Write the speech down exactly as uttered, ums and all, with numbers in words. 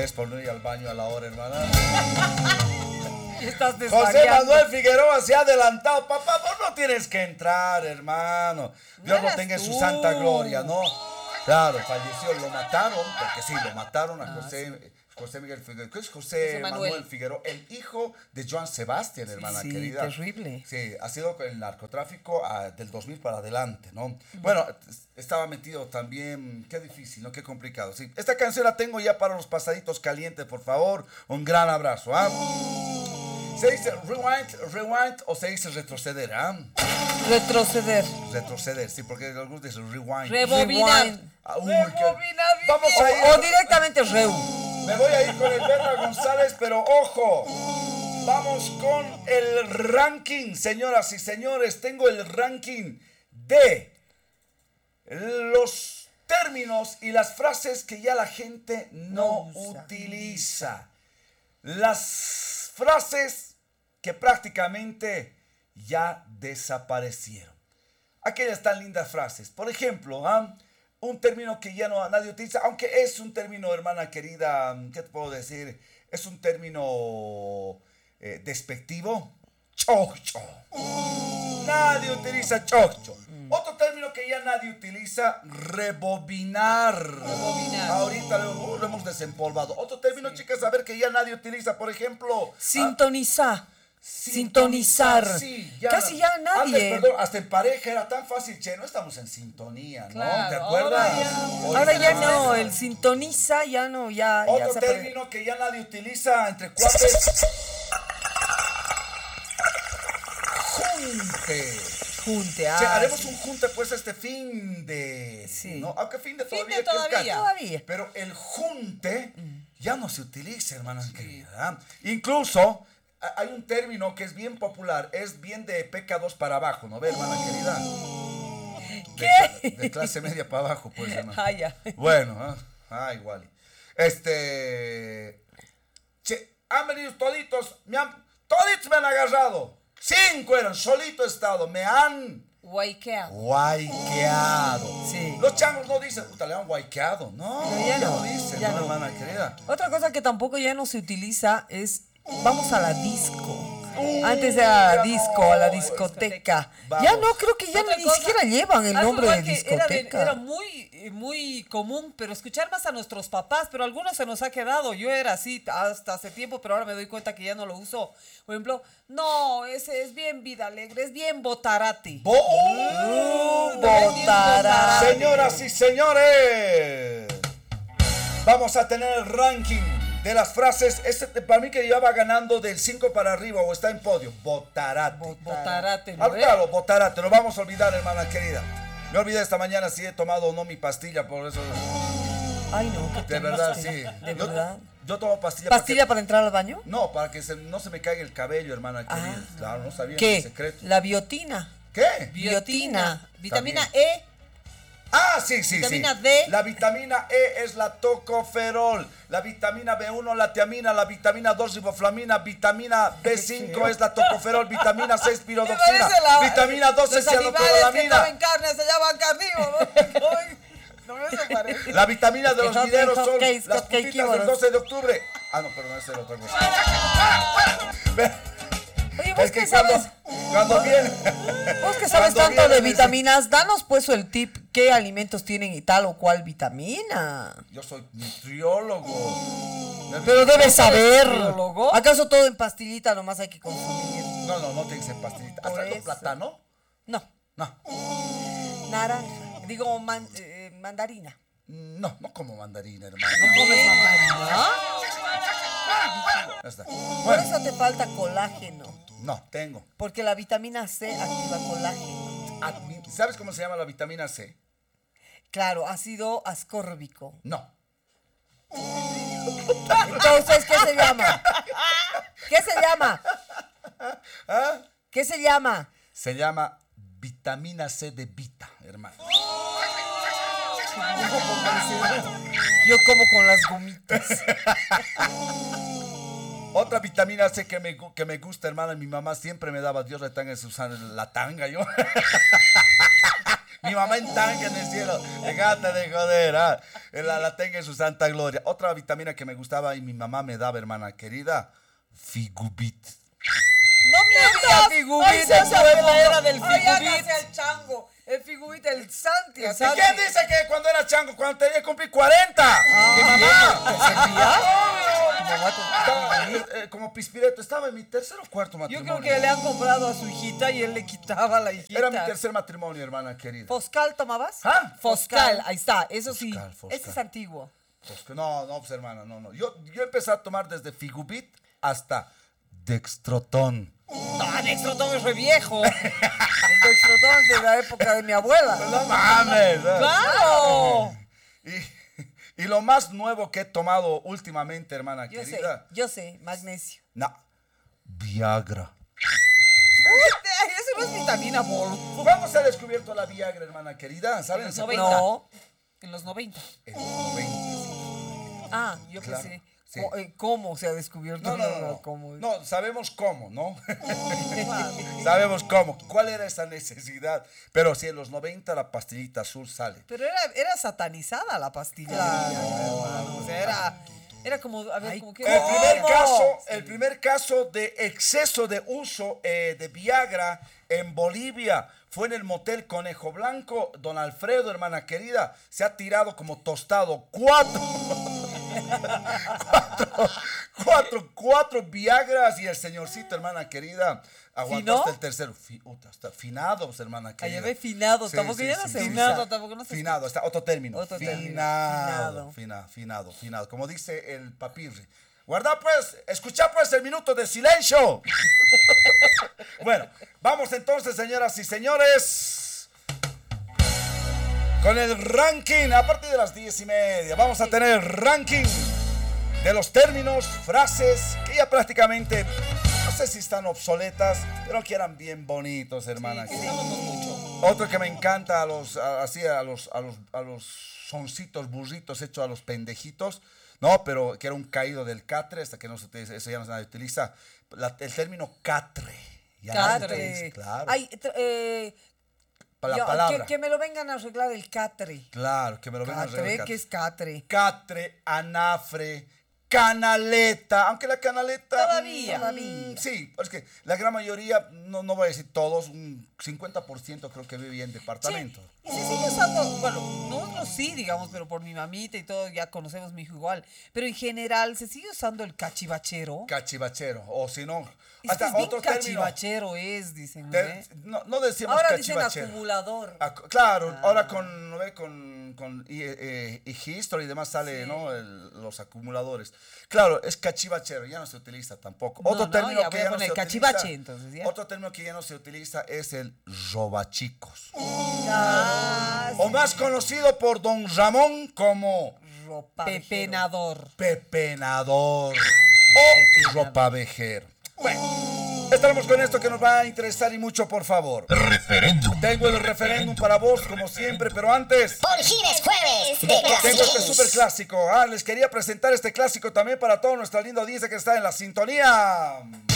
ves por no ir al baño a la hora, hermana. Estás José Manuel Figueroa se ha adelantado. Papá, vos no tienes que entrar, hermano. Dios No lo tenga en su tú. santa gloria, ¿no? Claro, falleció, lo mataron, porque sí, lo mataron a Ah, José, sí. José Miguel Figueroa. ¿Qué es José, José Manuel. Manuel Figueroa? El hijo de Joan Sebastián, hermana sí, querida. Terrible. Sí, ha sido el narcotráfico uh, del dos mil para adelante, ¿no? Uh-huh. Bueno, estaba metido también, qué difícil, ¿no? Qué complicado. Sí, esta canción la tengo ya para los pasaditos calientes, por favor. Un gran abrazo, ¿ah? ¿eh? ¿Se dice rewind, rewind o se dice retroceder, ah? ¿eh? Retroceder. Retroceder, sí, porque algunos dicen rewind. Rebobinar. Ah, uy, Rebobinar. Qué... Vamos a ir. O, o directamente reu. Me voy a ir con el Berna González, pero ojo, vamos con el ranking, señoras y señores. Tengo el ranking de los términos y las frases que ya la gente no, no utiliza. Las frases que prácticamente ya desaparecieron. Aquellas tan lindas frases. Por ejemplo, ¿eh? un término que ya no nadie utiliza, aunque es un término, hermana querida, ¿qué te puedo decir? Es un término eh, despectivo. Chocho. Nadie utiliza chocho. Mm. Otro término que ya nadie utiliza, rebobinar. Rebobinar. Ahorita lo, lo hemos desempolvado. Otro término, sí. chicas, a ver que ya nadie utiliza, por ejemplo. Sintonizar. Ah, Sintonizar. Sintonizar. Sí, ya, casi ya nadie. Antes, perdón, hasta en pareja era tan fácil, che, no estamos en sintonía, ¿no? Claro, ¿Te acuerdas? Ahora ya, ahora ya no, el sintoniza ya no, ya. Otro ya término se... que ya nadie utiliza entre cuates. Junte. Junte, ah, che, haremos sí. un junte pues este fin de. Sí. ¿no? Aunque fin de fin todavía. De todavía. todavía. Pero el junte mm. ya no se utiliza, hermana sí. querida. Incluso. Hay un término que es bien popular, es bien de P K dos para abajo, ¿no ve, hermana querida? ¿Qué? De, de clase media para abajo, pues, hermano. Ah, ya. Bueno, ah, ah igual. Este... Che, han venido toditos, me han, toditos me han agarrado. Cinco eran, solito he estado, me han... Guayqueado. Guayqueado. Sí. Los changos no dicen, puta, le han guayqueado. No, no ya, ya no, no dicen, ya no, no, hermana querida. Otra cosa que tampoco ya no se utiliza es... Vamos a la disco. Uh, Antes era disco, no, a la discoteca. Vamos. Ya no, creo que ya ni cosa, siquiera llevan el nombre de discoteca. Era, era muy, muy común, pero escuchar más a nuestros papás, pero a algunos se nos ha quedado. Yo era así hasta hace tiempo, pero ahora me doy cuenta que ya no lo uso. Por ejemplo, no, ese es bien vida alegre, es bien botarate. Bo uh, botarate. Señoras y señores, vamos a tener el ranking de las frases. Este para mí que llevaba ganando del cinco para arriba o está en podio. Botarate. Botarate. ¿No? Claro, botarate. Lo vamos a olvidar, hermana querida. Me olvidé esta mañana si he tomado o no mi pastilla, por eso. Ay, no. De verdad, sí. De yo, verdad. Yo tomo pastilla. ¿Pastilla para, que, para entrar al baño? No, para que se, no se me caiga el cabello, hermana querida. Ah, claro, no sabía ¿qué? el secreto. La biotina. ¿Qué? Biotina. Vitamina También. E. Ah, sí, sí, vitamina sí. D. La vitamina E es la tocoferol. La vitamina B uno, la tiamina. La vitamina dos, riboflamina. Vitamina B cinco es la tocoferol. Vitamina seis, pirodoxina. La, vitamina doce, cianocobalamina. En carne se llaman carnívoros. No me se parece. La vitamina de los videros son case, las putitas del doce de octubre. Ah, no, perdón, esa era otra cosa. Oye, ¿vos es que qué sabes? Cuando, cuando viene. Vos que sabes tanto viene, de vitaminas, danos pues el tip, ¿qué alimentos tienen y tal o cual vitamina? Yo soy nutriólogo. Pero debes saber. ¿Acaso todo en pastillita nomás hay que consumir? No, no, no tienes en pastillita. ¿Has traído plátano? No. No. Naranja. Digo, man, eh, mandarina. No, no como mandarina, hermano. ¿No comes mandarina? Ya está. Por Bueno. eso te falta colágeno. No, tengo. Porque la vitamina C activa colágeno. ¿Sabes cómo se llama la vitamina C? Claro, ácido ascórbico. No. Entonces, ¿qué se llama? ¿Qué se llama? ¿Ah? ¿Qué se llama? Se llama vitamina C de Vita, hermano. Yo como con las gomitas. Otra vitamina C que me, que me gusta, hermana, mi mamá siempre me daba, Dios le tenga en su sangre, la tanga, yo. Mi mamá en tanga en el cielo. Dejate de joder. ¿Ah? La, la tenga en su santa gloria. Otra vitamina que me gustaba y mi mamá me daba, hermana querida, Figubit. No mientas. Figubit, Ay, esa el pueblo. era del Ay, Figubit. hágase el chango. El Figubit, el Santi. El ¿Y Santi. quién dice que cuando era chango, cuando tenía que cumplir cuarenta? ¿Qué mamá? ¿Te servía? Estaba, eh, eh, como pispireto, estaba en mi tercer o cuarto Yo matrimonio. creo que le han comprado a su hijita y él le quitaba a la hijita. Era mi tercer matrimonio, hermana querida. ¿Foscal tomabas? ¿Ah? Foscal, ahí está, eso sí. Foscal, Foscal. Ese es antiguo. Pues que no, no, pues hermana, no, no. Yo, yo empecé a tomar desde Figubit hasta Dextrotón. Ah, Dextrotón es re viejo. El Dextrotón es de la época de mi abuela. No mames. ¿no? ¡Claro! Y, y lo más nuevo que he tomado últimamente, hermana Yo sé, querida. yo sé, magnesio. No, Viagra. Ay, eso no es vitamina, bol. ¿Cuándo se ha descubierto la Viagra, hermana querida? ¿Saben? En los ¿Se noventa. acuerdan? No. En los noventa. En los noventa. Ah, yo Claro, pensé. sí. co- eh, ¿Cómo se ha descubierto? No, no, no. No, ¿Cómo? no sabemos cómo, ¿no? Sabemos cómo. ¿Cuál era esa necesidad? Pero si en los noventa la pastillita azul sale. Pero era, era satanizada la pastilla. Claro. hermano. O sea, era, era como, a ver, Ay, como que... El primer ¿Cómo? caso, el primer caso de exceso de uso eh, de Viagra en Bolivia fue en el motel Conejo Blanco. Don Alfredo, hermana querida, se ha tirado como tostado cuatro, cuatro, cuatro, cuatro Viagras y el señorcito, hermana querida, aguantó ¿Finó? hasta el tercero. Fi, uta, hasta finados, hermana Ay, querida. ya ve, finado, tampoco ya no se usa. Finado, tampoco no se Finado, está otro término. Otro término, Finado, finado. finado, finado, finado. Como dice el papirri. Guarda pues, escucha pues el minuto de silencio. Bueno, vamos entonces, señoras y señores, con el ranking a partir de las diez y media. Vamos a tener ranking de los términos, frases que ya prácticamente, no sé si están obsoletas, pero que eran bien bonitos, hermana. Sí, usábamos mucho. Otro que me encanta a los, a- así a los, a los, a los soncitos, burritos hechos a los pendejitos, no, pero que era un caído del catre, hasta que no se utiliza, eso ya no se utiliza, la- el término catre. Ya nadie Catre. utiliza, claro. Ay, tr- eh, Pa- la yo- palabra. Que, que me lo vengan a arreglar el catre. Claro, que me lo vengan a Catre, arreglar. ¿qué es catre? Catre, anafre, canaleta, aunque la canaleta... Todavía. mm, Todavía. Sí, es que la gran mayoría, no, no voy a decir todos, un cincuenta por ciento creo que vive en departamento. Y se sigue usando, bueno, nosotros sí, digamos, pero por mi mamita y todo, ya conocemos mi hijo igual. Pero en general, se sigue usando el cachivachero. Cachivachero, o si no, Es que hasta es bien otro término. cachivachero es, dicen, ¿no? Te- ve? no, no decimos Ahora dicen cachivachero. acumulador. Ac- claro, ahora con, ¿no ve? con, con y, eh, y history y demás sale, Sí. ¿no? El- los acumuladores. Claro, es cachivachero, ya no se utiliza tampoco. No, otro no, término ya que voy a ya no poner se cachivache, utiliza. entonces, ¿ya? Otro término que ya no se utiliza es el robachicos. Ah, O más conocido por don Ramón como ropa. Pepenador. pepenador sí, o pepenador. ropavejero. Bueno, estaremos con esto que nos va a interesar y mucho, por favor. Referéndum. Tengo el referéndum para vos, como siempre, pero antes... Por fin es jueves de Tengo este clásicos. super clásico. Ah, les quería presentar este clásico también para toda nuestra linda audiencia que está en la sintonía.